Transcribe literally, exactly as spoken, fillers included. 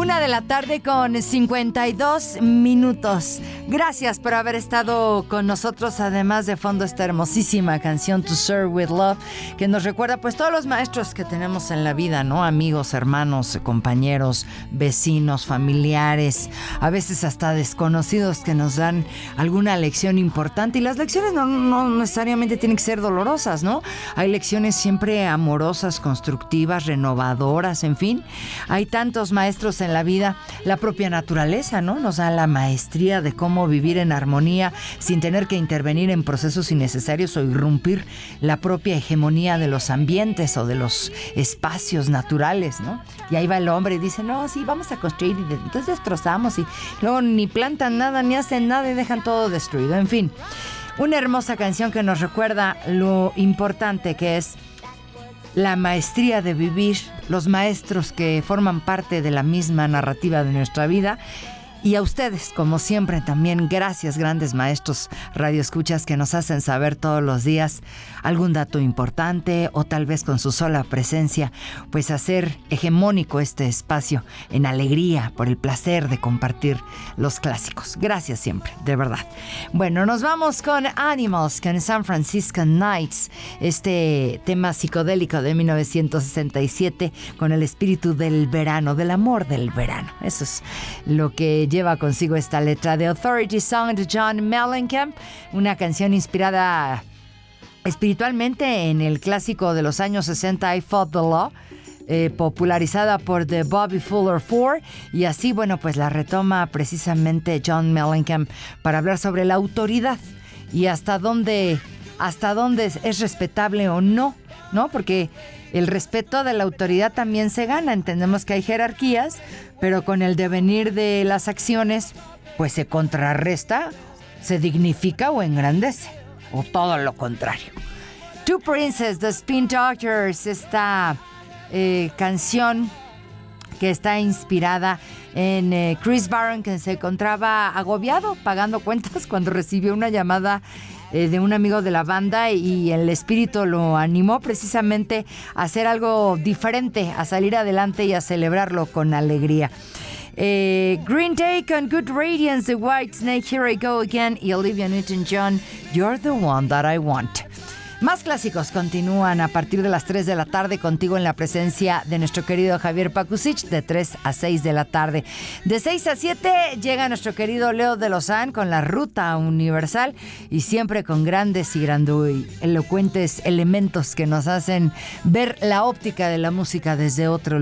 Una de la tarde con cincuenta y dos minutos. Gracias por haber estado con nosotros. Además, de fondo, esta hermosísima canción To Serve With Love, que nos recuerda pues todos los maestros que tenemos en la vida, ¿no? Amigos, hermanos, compañeros, vecinos, familiares, a veces hasta desconocidos, que nos dan alguna lección importante. Y las lecciones no, no necesariamente tienen que ser dolorosas, ¿no? Hay lecciones siempre amorosas, constructivas, renovadoras, en fin. Hay tantos maestros en la vida. La propia naturaleza, ¿no? Nos da la maestría de cómo vivir en armonía sin tener que intervenir en procesos innecesarios o irrumpir la propia hegemonía de los ambientes o de los espacios naturales, ¿no? Y ahí va el hombre y dice, no, sí, vamos a construir, y entonces destrozamos y luego ni plantan nada, ni hacen nada y dejan todo destruido. En fin, una hermosa canción que nos recuerda lo importante que es la maestría de vivir, los maestros que forman parte de la misma narrativa de nuestra vida. Y a ustedes, como siempre, también gracias, grandes maestros radioescuchas que nos hacen saber todos los días algún dato importante o tal vez con su sola presencia, pues hacer hegemónico este espacio en alegría por el placer de compartir los clásicos. Gracias siempre, de verdad. Bueno, nos vamos con Animals, con San Francisco Nights, este tema psicodélico de mil novecientos sesenta y siete con el espíritu del verano, del amor del verano. Eso es lo que lleva consigo esta letra de Authority Song de John Mellencamp, una canción inspirada espiritualmente en el clásico de los años sesenta, I Fought the Law, eh, popularizada por The Bobby Fuller Four, y así, bueno, pues la retoma precisamente John Mellencamp para hablar sobre la autoridad y hasta dónde, hasta dónde es, es respetable o no, ¿no? Porque el respeto de la autoridad también se gana. Entendemos que hay jerarquías, pero con el devenir de las acciones, pues se contrarresta, se dignifica o engrandece, o todo lo contrario. Two Princes, The Spin Doctors, esta eh, canción que está inspirada en eh, Chris Barron, que se encontraba agobiado pagando cuentas cuando recibió una llamada eh, de un amigo de la banda, y el espíritu lo animó precisamente a hacer algo diferente, a salir adelante y a celebrarlo con alegría. Eh, Green Day con Good Radiance, The White Snake, Here I Go Again, y Olivia Newton-John, You're the One That I Want. Más clásicos continúan a partir de las tres de la tarde contigo en la presencia de nuestro querido Javier Pakusich, de tres a seis de la tarde. De seis a siete llega nuestro querido Leo de Lozán con la Ruta Universal, y siempre con grandes y grandilocuentes elementos que nos hacen ver la óptica de la música desde otro lugar.